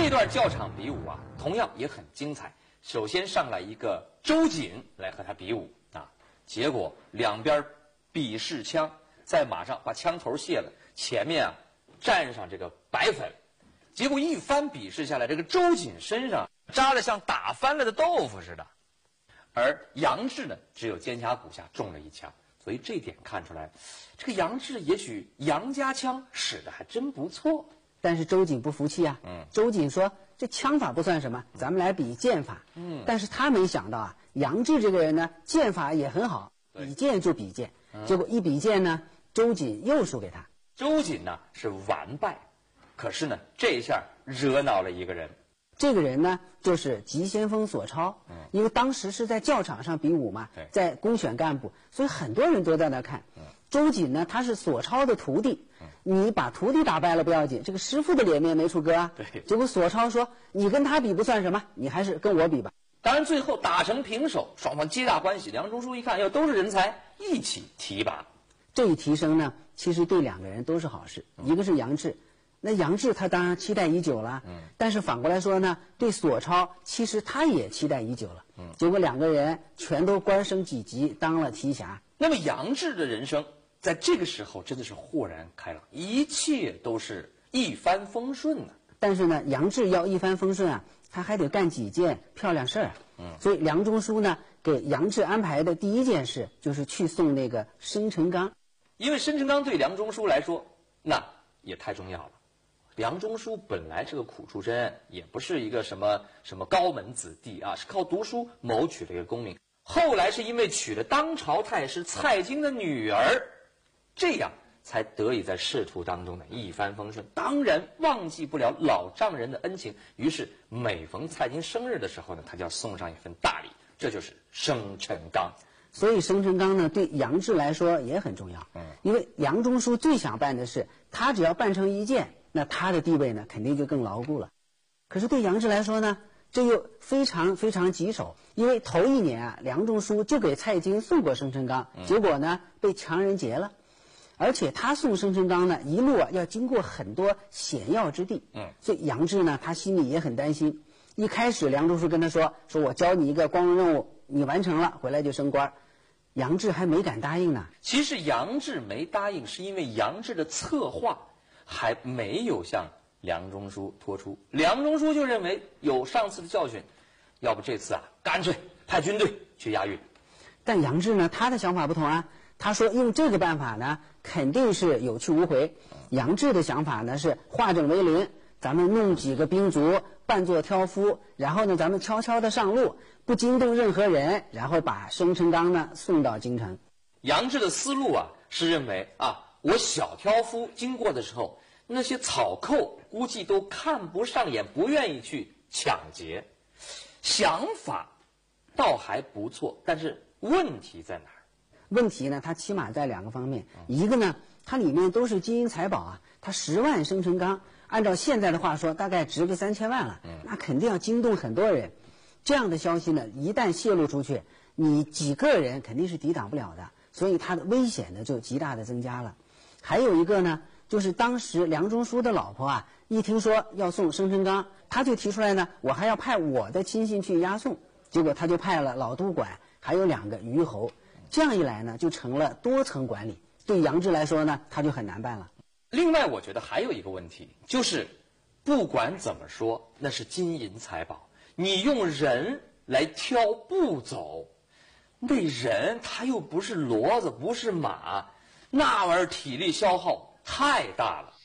这段教场比武啊，同样也很精彩。首先上来一个周瑾来和他比武啊，结果两边比试枪，在马上把枪头卸了，前面啊蘸上这个白粉，结果一番比试下来，这个周瑾身上扎得像打翻了的豆腐似的，而杨志呢只有肩胛骨下中了一枪。所以这点看出来，这个杨志也许杨家枪使得还真不错。 但是周瑾不服气啊，周瑾说这枪法不算什么，咱们来比剑法。但是他没想到啊，杨志这个人呢，剑法也很好，比剑就比剑，结果一比剑呢，周瑾又输给他。 周瑾呢是完败，可是呢这下惹恼了一个人。 这个人呢，就是急先锋索超。因为当时是在教场上比武嘛，在公选干部，所以很多人都在那看。周瑾呢，他是索超的徒弟，你把徒弟打败了不要紧，这个师傅的脸面没处搁啊。结果索超说：“你跟他比不算什么，你还是跟我比吧。” 当然，最后打成平手，双方皆大欢喜。梁中书一看，又都是人才，一起提拔。 这一提升呢，其实对两个人都是好事。一个是杨志。那杨志他当然期待已久了，但是反过来说呢，对索超其实他也期待已久了。结果两个人全都官升几级，当了提辖。 那么杨志的人生在这个时候真的是豁然开朗，一切都是一帆风顺啊。 但是呢，杨志要一帆风顺啊，他还得干几件漂亮事儿。所以梁中书呢给杨志安排的第一件事就是去送那个生辰纲， 因为生辰纲对梁中书来说那也太重要了。梁中书本来是个苦出身，也不是一个什么高门子弟啊，是靠读书谋取了一个功名。后来是因为娶了当朝太师蔡京的女儿，这样才得以在仕途当中呢一帆风顺。当然忘记不了老丈人的恩情，于是每逢蔡京生日的时候呢，他就要送上一份大礼，这就是生辰纲。 所以生辰纲呢对杨志来说也很重要。因为梁中书最想办的是，他只要办成一件，那他的地位呢肯定就更牢固了。可是对杨志来说呢，这又非常非常棘手。因为头一年啊，梁中书就给蔡京送过生辰纲，结果呢被强人劫了。而且他送生辰纲呢，一路啊要经过很多险要之地。所以杨志呢他心里也很担心。一开始梁中书跟他说我教你一个光荣任务，你完成了回来就升官。杨志还没敢答应呢。 其实杨志没答应是因为杨志的策划还没有向梁中书托出。梁中书就认为有上次的教训，要不这次啊干脆派军队去押运。 但杨志呢他的想法不同啊，他说用这个办法呢肯定是有去无回。杨志的想法呢是化整为零，咱们弄几个兵卒扮作挑夫，然后呢咱们悄悄的上路，不惊动任何人，然后把生辰纲呢送到京城。 杨志的思路啊是认为啊，我小挑夫经过的时候，那些草寇估计都看不上眼，不愿意去抢劫。想法倒还不错，但是问题在哪儿？ 问题呢它起码在两个方面。一个呢，它里面都是金银财宝啊，它10万生辰纲按照现在的话说大概值个3000万了，那肯定要惊动很多人。这样的消息呢一旦泄露出去，你几个人肯定是抵挡不了的，所以它的危险呢就极大的增加了。还有一个呢，就是当时梁中书的老婆啊一听说要送生辰纲，他就提出来呢，我还要派我的亲信去押送。结果他就派了老督管还有2个虞侯，这样一来呢就成了多层管理。对杨志来说呢他就很难办了。 另外我觉得还有一个问题，就是不管怎么说那是金银财宝，你用人来挑步走，那人他又不是骡子不是马，那玩意儿体力消耗太大了。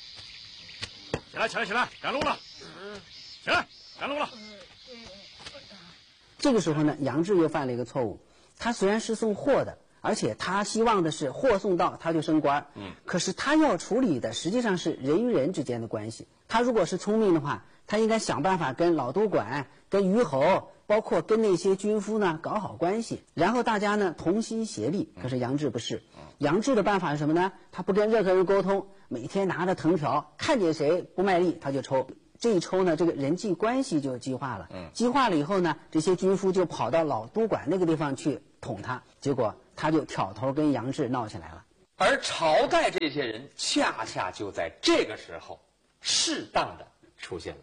起来，赶路了！起来，赶路了！ 这个时候呢，杨志又犯了一个错误。他虽然是送货的，而且他希望的是货送到他就升官，可是他要处理的实际上是人与人之间的关系。他如果是聪明的话，他应该想办法跟老督管、跟虞侯，包括跟那些军夫呢搞好关系，然后大家呢同心协力。可是杨志不是，杨志的办法是什么呢？他不跟任何人沟通，每天拿着藤条，看见谁不卖力他就抽。这一抽呢，这个人际关系就激化了。激化了以后呢，这些军夫就跑到老督管那个地方去捅他，结果他就挑头跟杨志闹起来了。 而晁盖这些人恰恰就在这个时候适当的出现了。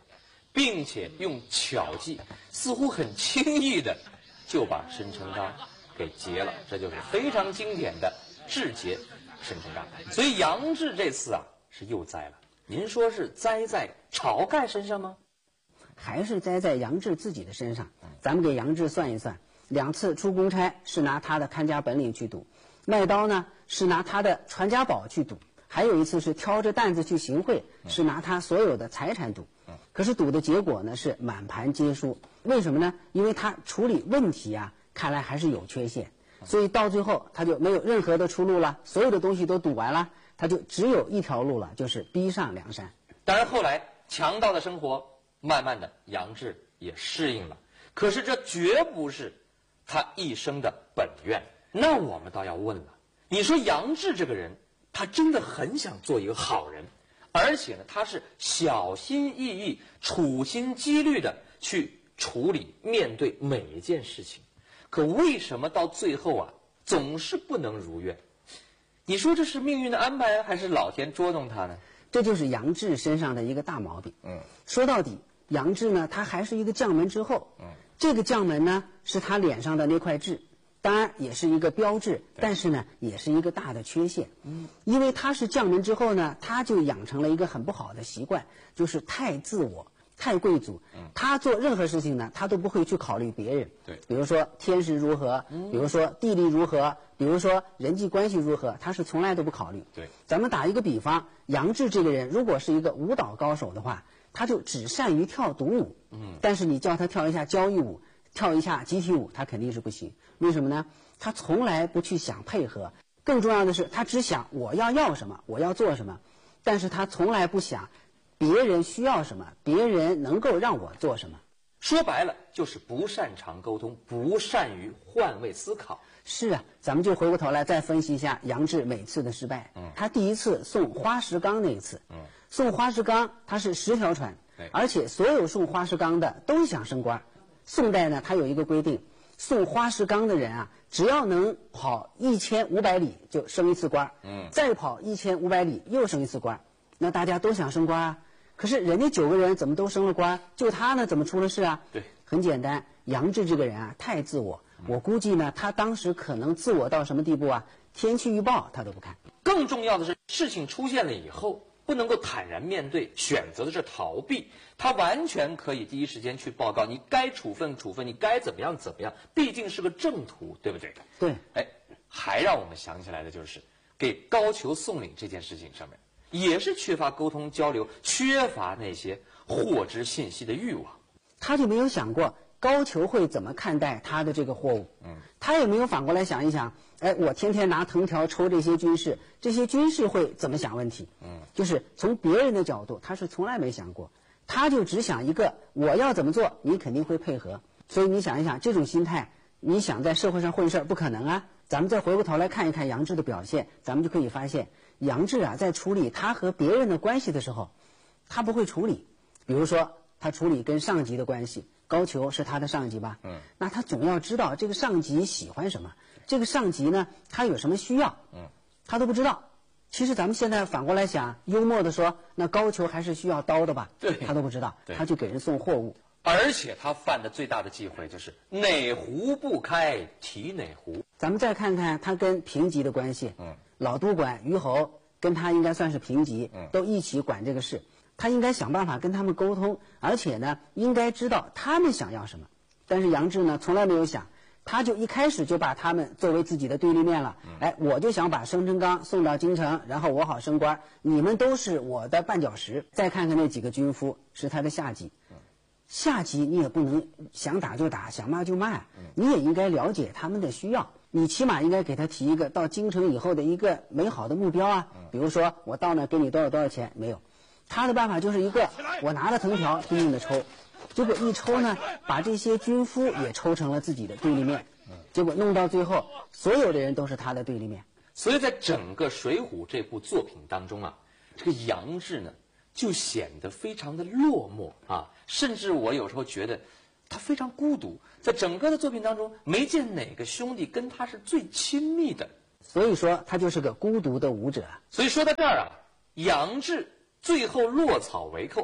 并且用巧计，似乎很轻易的就把申成刚给劫了，这就是非常经典的智劫申成刚。所以杨志这次啊是又栽了。您说是栽在晁盖身上吗？ 还是栽在杨志自己的身上？咱们给杨志算一算，2次出公差是拿他的看家本领去赌，卖刀呢是拿他的传家宝去赌，还有一次是挑着担子去行贿，是拿他所有的财产赌。可是赌的结果呢是满盘皆输。为什么呢？因为他处理问题啊，看来还是有缺陷，所以到最后他就没有任何的出路了，所有的东西都赌完了，他就只有一条路了，就是逼上梁山。 当然后来强盗的生活慢慢的杨志也适应了，可是这绝不是他一生的本愿。那我们倒要问了，你说杨志这个人，他真的很想做一个好人，而且呢他是小心翼翼、处心积虑的去处理面对每一件事情，可为什么到最后啊总是不能如愿？你说这是命运的安排还是老天捉弄他呢？ 这就是杨志身上的一个大毛病。说到底，杨志呢，他还是一个将门之后。这个将门呢，是他脸上的那块痣，当然也是一个标志，但是呢，也是一个大的缺陷。因为他是将门之后呢，他就养成了一个很不好的习惯，就是太自我、太贵族。他做任何事情呢，他都不会去考虑别人。比如说天时如何，比如说地利如何，比如说人际关系如何，他是从来都不考虑。咱们打一个比方，杨志这个人如果是一个舞蹈高手的话，他就只善于跳独舞。但是你叫他跳一下交谊舞，跳一下集体舞，他肯定是不行。为什么呢？他从来不去想配合，更重要的是他只想我要什么，我要做什么，但是他从来不想别人需要什么，别人能够让我做什么。 说白了就是不擅长沟通，不善于换位思考。 是啊，咱们就回过头来再分析一下杨志每次的失败。他第一次送花石纲那一次，送花石纲他是10条船，而且所有送花石纲的都想升官。宋代呢，他有一个规定，送花石纲的人啊，只要能跑1500里就升一次官，再跑1500里又升一次官。那大家都想升官啊，可是人家9个人怎么都升了官，就他呢怎么出了事啊？很简单，杨志这个人啊太自我。我估计呢，他当时可能自我到什么地步啊？天气预报他都不看。 更重要的是，事情出现了以后，不能够坦然面对，选择的是逃避。他完全可以第一时间去报告，你该处分处分，你该怎么样怎么样，毕竟是个正途，对不对？ 对。 还让我们想起来的就是给高俅送礼这件事情上面，也是缺乏沟通交流，缺乏那些获知信息的欲望。 他就没有想过高俅会怎么看待他的这个货物。他也没有反过来想一想，我天天拿藤条抽这些军士，这些军士会怎么想问题？就是从别人的角度，他是从来没想过，他就只想一个，我要怎么做，你肯定会配合。所以你想一想，这种心态，你想在社会上混事儿不可能啊。咱们再回过头来看一看杨志的表现，咱们就可以发现，杨志啊，在处理他和别人的关系的时候，他不会处理。比如说，他处理跟上级的关系。高俅是他的上级吧？那他总要知道这个上级喜欢什么，这个上级呢，他有什么需要，他都不知道。其实咱们现在反过来想，幽默的说，那高俅还是需要刀的吧？他都不知道，他就给人送货物。 而且他犯的最大的忌讳就是哪壶不开提哪壶。 咱们再看看他跟平级的关系，老督管于侯跟他应该算是平级，都一起管这个事。他应该想办法跟他们沟通，而且呢，应该知道他们想要什么。但是杨志呢，从来没有想，他就一开始就把他们作为自己的对立面了。我就想把申成刚送到京城，然后我好升官，你们都是我的绊脚石。再看看那几个军夫，是他的下级。下级你也不能想打就打，想骂就骂，你也应该了解他们的需要。你起码应该给他提一个到京城以后的一个美好的目标啊，比如说我到那给你多少钱，没有。他的办法就是一个，我拿着藤条拼命的抽，结果一抽呢，把这些军夫也抽成了自己的对立面，结果弄到最后，所有的人都是他的对立面。 所以在整个《水浒》这部作品当中啊，这个杨志呢，就显得非常的落寞啊，甚至我有时候觉得他非常孤独，在整个的作品当中，没见哪个兄弟跟他是最亲密的。 所以说，他就是个孤独的武者。 所以说到这儿啊，杨志最后落草为寇，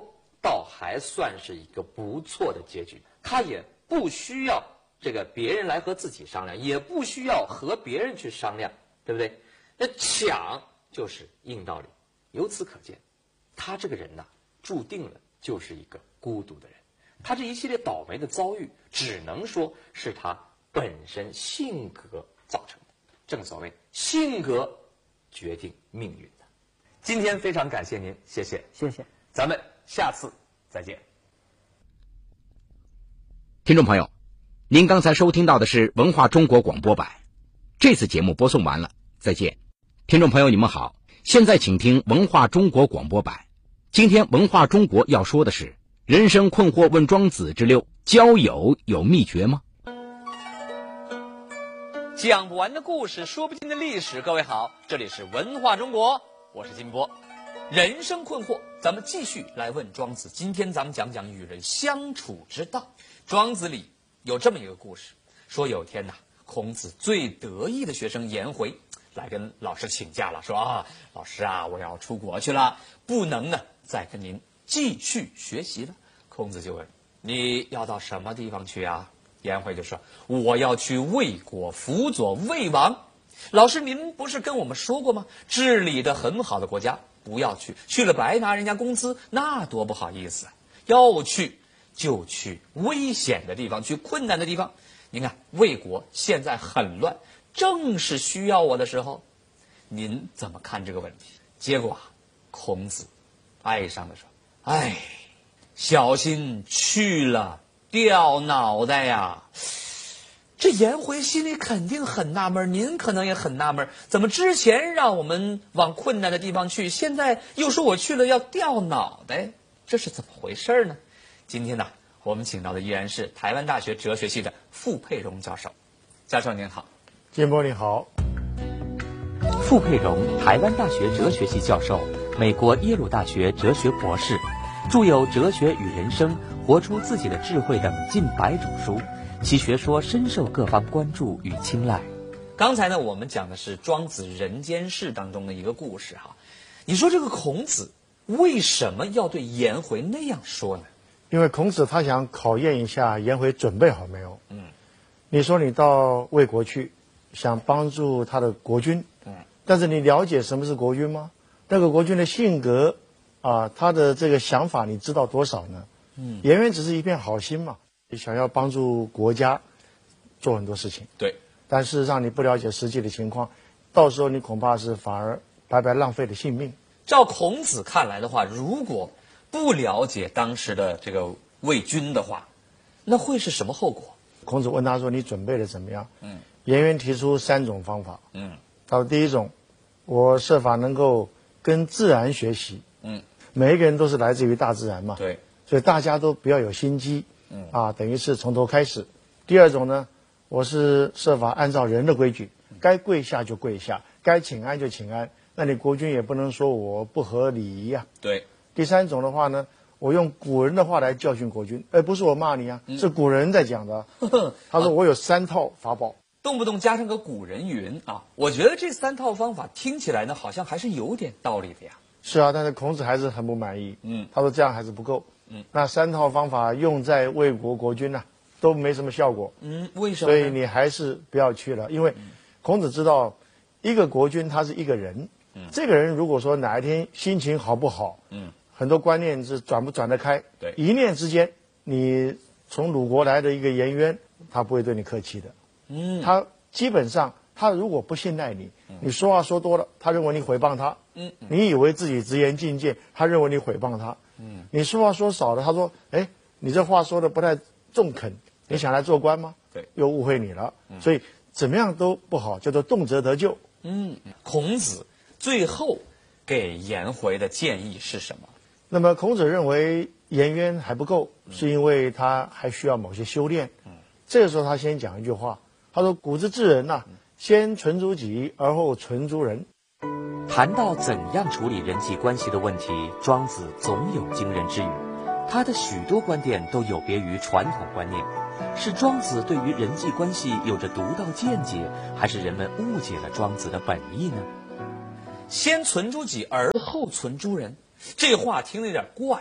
倒还算是一个不错的结局。他也不需要这个别人来和自己商量，也不需要和别人去商量，对不对？那抢就是硬道理。由此可见，他这个人呐，注定了就是一个孤独的人。他这一系列倒霉的遭遇，只能说是他本身性格造成的。正所谓性格决定命运的。今天非常感谢您，谢谢， 谢谢， 咱们下次再见。 听众朋友，您刚才收听到的是文化中国广播版，这次节目播送完了，再见。听众朋友，你们好，现在请听文化中国广播版。今天文化中国要说的是人生困惑问庄子之6，交友有秘诀吗？ 讲不完的故事，说不尽的历史。各位好，这里是文化中国，我是金波。人生困惑，咱们继续来问庄子。今天咱们讲讲与人相处之道。庄子里有这么一个故事，说有天呐，孔子最得意的学生颜回来跟老师请假了，说老师啊，我要出国去了，不能呢再跟您继续学习了。孔子就问，你要到什么地方去啊？颜回就说，我要去魏国辅佐魏王。老师，您不是跟我们说过吗？治理的很好的国家不要去，去了白拿人家工资，那多不好意思啊！要去就去危险的地方，去困难的地方。您看魏国现在很乱，正是需要我的时候，您怎么看这个问题？结果孔子哀伤地说，小心去了掉脑袋呀！这颜回心里肯定很纳闷，您可能也很纳闷，怎么之前让我们往困难的地方去，现在又说我去了要掉脑袋，这是怎么回事呢？今天呢，我们请到的依然是台湾大学哲学系的傅佩荣教授。教授您好。 金波你好。 傅佩荣，台湾大学哲学系教授，美国耶鲁大学哲学博士，著有《哲学与人生》《活出自己的智慧》等近100种书，其学说深受各方关注与青睐。 刚才呢，我们讲的是庄子《人间世》当中的一个故事哈。你说这个孔子为什么要对颜回那样说呢？ 因为孔子他想考验一下颜回准备好没有。你说你到魏国去，想帮助他的国君，但是你了解什么是国君吗？那个国君的性格他的这个想法你知道多少呢？颜回只是一片好心嘛，想要帮助国家做很多事情， 对， 但事实上你不了解实际的情况，到时候你恐怕是反而白白浪费了性命。 照孔子看来的话，如果不了解当时的这个魏军的话，那会是什么后果？ 孔子问他说，你准备的怎么样？颜回提出3种方法。他说第一种，我设法能够跟自然学习。每一个人都是来自于大自然嘛， 对， 所以大家都不要有心机。等于是从头开始。第二种呢，我是设法按照人的规矩，该跪下就跪下，该请安就请安，那你国君也不能说我不合礼仪呀。 对。 第3种的话呢，我用古人的话来教训国君，而不是我骂你啊，是古人在讲的。他说我有3套法宝， 动不动加上个古人云啊，我觉得这3套方法听起来呢，好像还是有点道理的呀。 是啊，但是孔子还是很不满意。他说这样还是不够。那3套方法用在魏国国君都没什么效果。 为什么？ 所以你还是不要去了，因为孔子知道，一个国君他是一个人。这个人如果说哪一天心情好不好，很多观念是转不转得开。 对， 一念之间，你从鲁国来的一个颜渊，他不会对你客气的。他基本上，他如果不信赖你，你说话说多了，他认为你诽谤他。你以为自己直言进谏，他认为你诽谤他。你说话说少了，他说，你这话说的不太中肯，你想来做官吗？ 对， 又误会你了。所以怎么样都不好，叫做动辄得咎。 孔子最后给颜回的建议是什么？ 那么孔子认为颜渊还不够，是因为他还需要某些修炼。这个时候他先讲一句话，他说古之治人先存诸己，而后存诸人。 谈到怎样处理人际关系的问题，庄子总有惊人之语。他的许多观点都有别于传统观念，是庄子对于人际关系有着独到见解，还是人们误解了庄子的本意呢？先存诸己，而后存诸人，这话听得有点怪。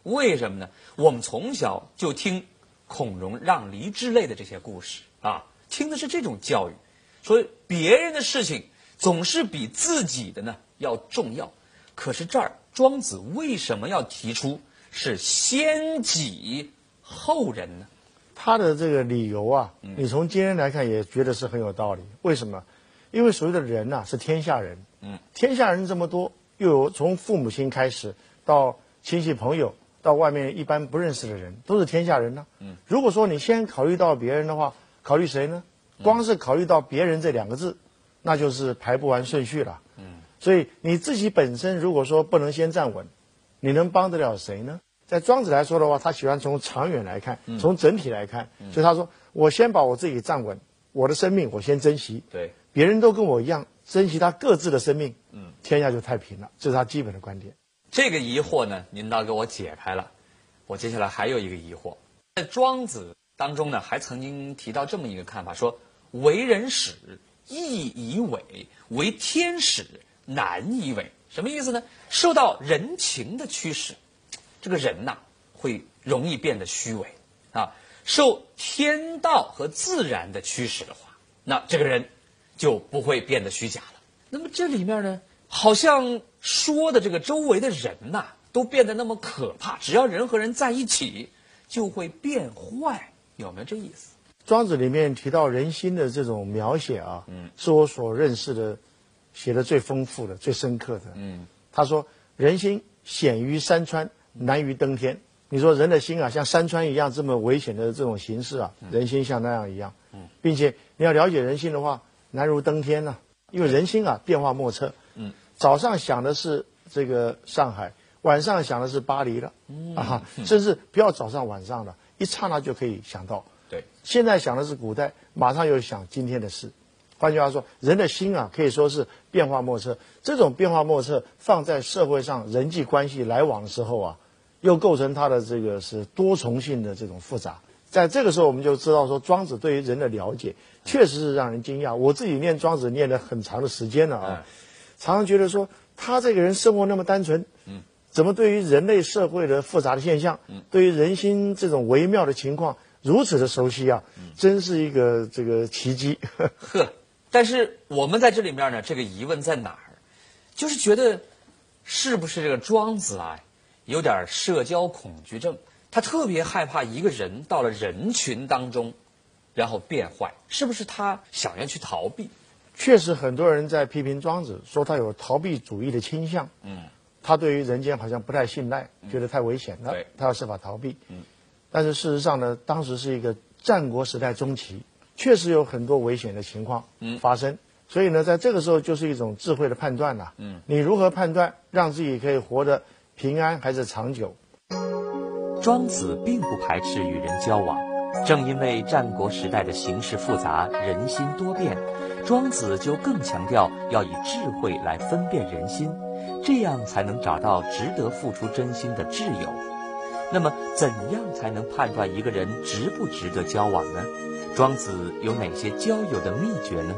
为什么呢？我们从小就听孔融让梨之类的这些故事啊，听的是这种教育，说别人的事情总是比自己的呢要重要。可是这儿庄子为什么要提出是先己后人呢？ 他的这个理由啊，你从今天来看也觉得是很有道理。为什么？因为所谓的人呐、是天下人，天下人这么多，又有从父母亲开始到亲戚朋友，到外面一般不认识的人，都是天下人呢、如果说你先考虑到别人的话，考虑谁呢？光是考虑到别人这两个字，那就是排不完顺序了。所以你自己本身如果说不能先站稳，你能帮得了谁呢？在庄子来说的话，他喜欢从长远来看，从整体来看，所以他说我先把我自己站稳，我的生命我先珍惜， 对， 别人都跟我一样珍惜他各自的生命，天下就太平了，这是他基本的观点。 这个疑惑呢，您倒给我解开了。我接下来还有一个疑惑，在庄子当中呢，还曾经提到这么一个看法，说为人始，易以伪；为天始，难以伪。什么意思呢？受到人情的驱使，这个人呐、会容易变得虚伪啊。受天道和自然的驱使的话，那这个人就不会变得虚假了。那么这里面呢，好像说的这个周围的人呐、都变得那么可怕，只要人和人在一起，就会变坏，有没有这意思？ 庄子里面提到人心的这种描写啊，是我所认识的写的最丰富的、最深刻的。他说人心险于山川，难于登天。你说人的心啊，像山川一样这么危险的这种形式啊，人心像那样一样。并且你要了解人心的话，难如登天呢、因为人心啊变化莫测。早上想的是这个上海，晚上想的是巴黎了，甚至不要早上晚上了，一刹那就可以想到。 对， 现在想的是古代，马上又想今天的事。换句话说，人的心啊，可以说是变化莫测。这种变化莫测放在社会上人际关系来往的时候啊，又构成它的这个是多重性的这种复杂。在这个时候，我们就知道说，庄子对于人的了解确实是让人惊讶。我自己念庄子念了很长的时间了啊，常常觉得说，他这个人生活那么单纯，怎么对于人类社会的复杂的现象，对于人心这种微妙的情况如此的熟悉啊，真是一个这个奇迹。 呵，但是我们在这里面呢，这个疑问在哪儿？就是觉得是不是这个庄子啊，有点社交恐惧症？他特别害怕一个人到了人群当中，然后变坏，是不是他想要去逃避？ 确实，很多人在批评庄子，说他有逃避主义的倾向。他对于人间好像不太信赖，觉得太危险了， 对， 他要设法逃避。但是事实上呢，当时是一个战国时代中期，确实有很多危险的情况发生。所以呢，在这个时候就是一种智慧的判断了。你如何判断让自己可以活得平安还是长久？ 庄子并不排斥与人交往，正因为战国时代的形势复杂，人心多变，庄子就更强调要以智慧来分辨人心，这样才能找到值得付出真心的挚友。那么怎样才能判断一个人值不值得交往呢？庄子有哪些交友的秘诀呢？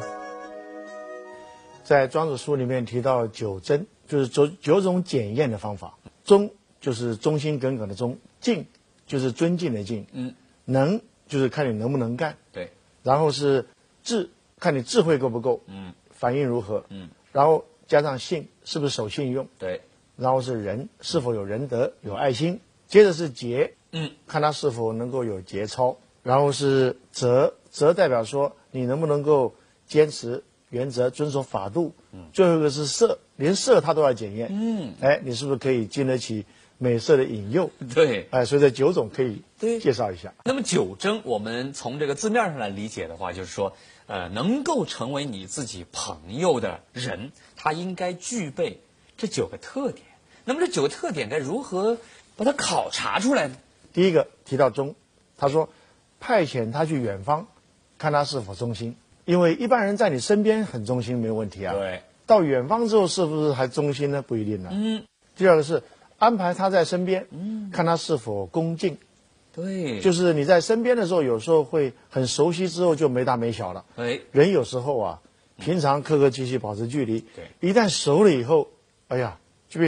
在庄子书里面提到九真，就是九种检验的方法。忠就是忠心耿耿的忠，敬就是尊敬的敬，能就是看你能不能干， 对， 然后是智，看你智慧够不够，反应如何，然后加上信，是不是守信用， 对， 然后是仁，是否有仁德有爱心，接着是节，看他是否能够有节操，然后是责，责代表说你能不能够坚持原则，遵守法度，最后一个是色，连色他都要检验，你是不是可以经得起美色的引诱？ 对， 所以这九种可以介绍一下。 那么九征，我们从这个字面上来理解的话，就是说，能够成为你自己朋友的人，他应该具备这9个特点。那么这9个特点该如何把它考察出来呢？ 第一个提到忠，他说派遣他去远方，看他是否忠心。因为一般人在你身边很忠心没有问题啊， 对， 到远方之后是不是还忠心呢？不一定呢。第二个是安排他在身边，看他是否恭敬。 对， 就是你在身边的时候，有时候会很熟悉之后就没大没小了。人有时候啊，平常客客气气保持距离，一旦熟了以后，哎呀，